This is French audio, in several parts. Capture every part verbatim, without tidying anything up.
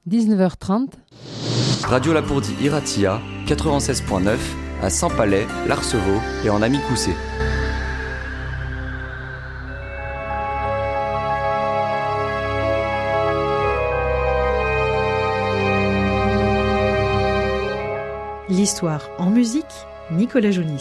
dix-neuf heures trente. Radio Lapourdie Iratia, quatre-vingt-seize point neuf, à Saint-Palais, l'Arceveau et en Amicoussé. L'histoire en musique, Nicolas Jounis.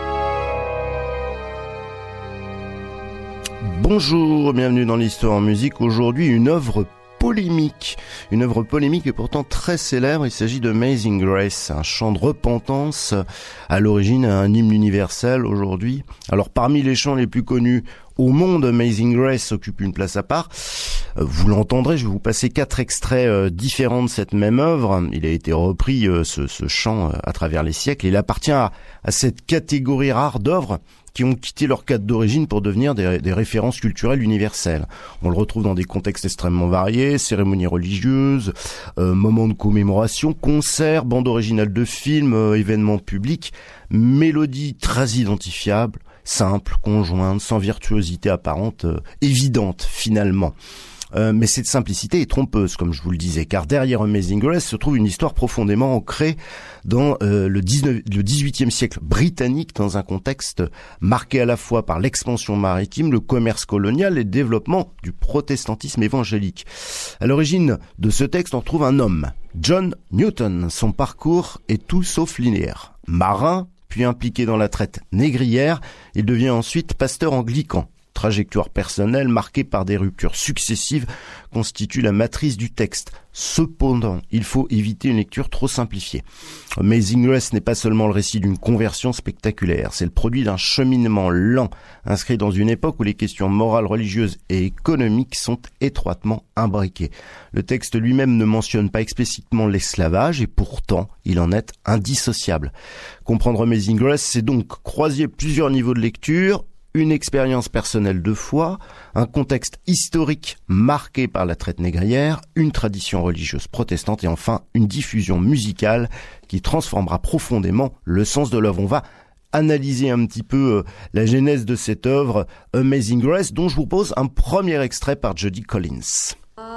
Bonjour, bienvenue dans l'histoire en musique. Aujourd'hui, une œuvre polémique. Une œuvre polémique et pourtant très célèbre. Il s'agit de Amazing Grace, un chant de repentance, à l'origine un hymne universel aujourd'hui. Alors parmi les chants les plus connus au monde, Amazing Grace occupe une place à part. Vous l'entendrez, je vais vous passer quatre extraits différents de cette même œuvre. Il a été repris, ce, ce chant, à travers les siècles. Il appartient à, à cette catégorie rare d'œuvres qui ont quitté leur cadre d'origine pour devenir des, des références culturelles universelles. On le retrouve dans des contextes extrêmement variés, cérémonies religieuses, euh, moments de commémoration, concerts, bandes originales de films, euh, événements publics, mélodies très identifiables, simples, conjointes, sans virtuosité apparente, euh, évidente finalement. Euh, mais cette simplicité est trompeuse, comme je vous le disais, car derrière Amazing Grace se trouve une histoire profondément ancrée dans euh, le, dix-neuvième, le dix-huitième siècle britannique, dans un contexte marqué à la fois par l'expansion maritime, le commerce colonial et le développement du protestantisme évangélique. À l'origine de ce texte, on retrouve un homme, John Newton. Son parcours est tout sauf linéaire. Marin, puis impliqué dans la traite négrière, il devient ensuite pasteur anglican. Trajectoire personnelle marquée par des ruptures successives constitue la matrice du texte. Cependant, il faut éviter une lecture trop simplifiée. Amazing Grace n'est pas seulement le récit d'une conversion spectaculaire, c'est le produit d'un cheminement lent, inscrit dans une époque où les questions morales, religieuses et économiques sont étroitement imbriquées. Le texte lui-même ne mentionne pas explicitement l'esclavage et pourtant, il en est indissociable. Comprendre Amazing Grace, c'est donc croiser plusieurs niveaux de lecture, une expérience personnelle de foi, un contexte historique marqué par la traite négrière, une tradition religieuse protestante et enfin une diffusion musicale qui transformera profondément le sens de l'œuvre. On va analyser un petit peu la genèse de cette œuvre Amazing Grace, dont je vous pose un premier extrait par Judy Collins.